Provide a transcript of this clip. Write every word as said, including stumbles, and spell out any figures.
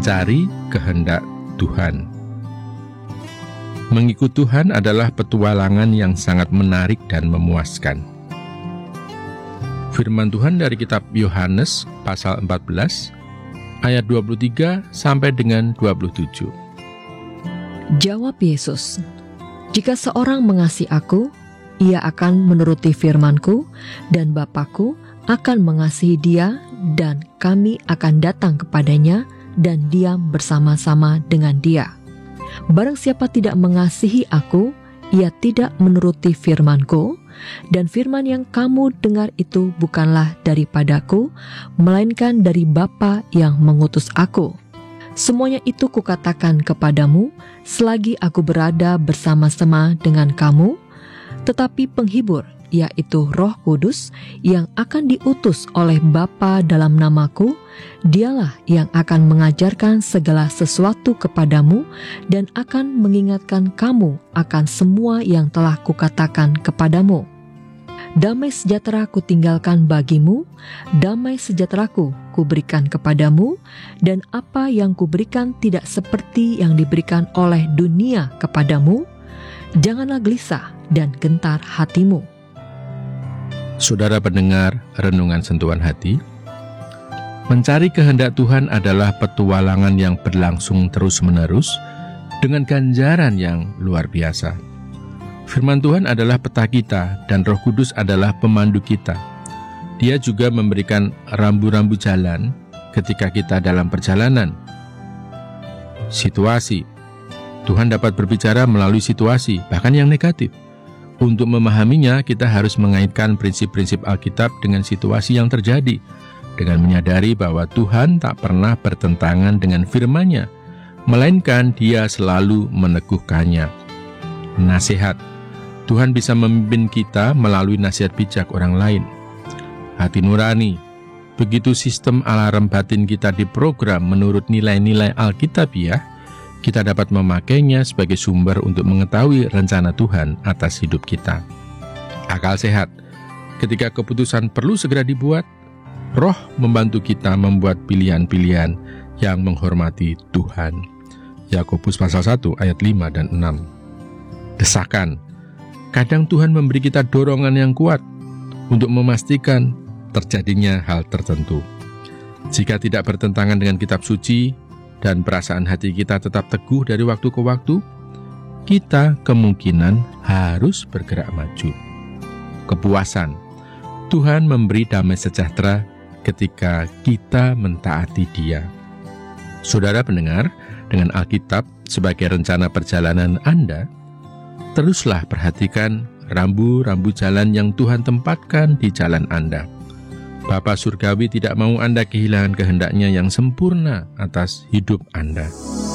mencari kehendak Tuhan. Mengikut Tuhan adalah petualangan yang sangat menarik dan memuaskan. Firman Tuhan dari kitab Yohanes pasal empat belas ayat dua puluh tiga sampai dengan dua puluh tujuh. Jawab Yesus, "Jika seorang mengasihi aku, ia akan menuruti firman-Ku, dan Bapa-Ku akan mengasihi dia, dan kami akan datang kepadanya dan diam bersama-sama dengan dia. Barang siapa tidak mengasihi aku, ia tidak menuruti firman-Ku, dan firman yang kamu dengar itu bukanlah daripadaku, melainkan dari Bapa yang mengutus aku. Semuanya itu kukatakan kepadamu, selagi aku berada bersama-sama dengan kamu. Tetapi penghibur, yaitu Roh Kudus, yang akan diutus oleh Bapa dalam namaku, dialah yang akan mengajarkan segala sesuatu kepadamu dan akan mengingatkan kamu akan semua yang telah kukatakan kepadamu. Damai sejahtera kutinggalkan bagimu, damai sejahteraku kuberikan kepadamu, dan apa yang kuberikan tidak seperti yang diberikan oleh dunia kepadamu. Janganlah gelisah dan gentar hatimu." Saudara pendengar Renungan Sentuhan Hati, mencari kehendak Tuhan adalah petualangan yang berlangsung terus-menerus dengan ganjaran yang luar biasa. Firman Tuhan adalah peta kita dan Roh Kudus adalah pemandu kita. Dia juga memberikan rambu-rambu jalan ketika kita dalam perjalanan. Situasi. Tuhan dapat berbicara melalui situasi, bahkan yang negatif. Untuk memahaminya, kita harus mengaitkan prinsip-prinsip Alkitab dengan situasi yang terjadi, dengan menyadari bahwa Tuhan tak pernah bertentangan dengan firman-Nya, melainkan Dia selalu meneguhkannya. Nasihat. Tuhan bisa memimpin kita melalui nasihat bijak orang lain. Hati nurani. Begitu sistem alarm batin kita diprogram menurut nilai-nilai Alkitabiah, kita dapat memakainya sebagai sumber untuk mengetahui rencana Tuhan atas hidup kita. Akal sehat. Ketika keputusan perlu segera dibuat, Roh membantu kita membuat pilihan-pilihan yang menghormati Tuhan. Yakobus pasal satu ayat lima dan enam. Desakan. Kadang Tuhan memberi kita dorongan yang kuat untuk memastikan terjadinya hal tertentu. Jika tidak bertentangan dengan kitab suci dan perasaan hati kita tetap teguh dari waktu ke waktu, kita kemungkinan harus bergerak maju. Kepuasan. Tuhan memberi damai sejahtera ketika kita mentaati Dia. Saudara pendengar, dengan Alkitab sebagai rencana perjalanan Anda, teruslah perhatikan rambu-rambu jalan yang Tuhan tempatkan di jalan Anda. Bapa Surgawi tidak mau Anda kehilangan kehendak-Nya yang sempurna atas hidup Anda.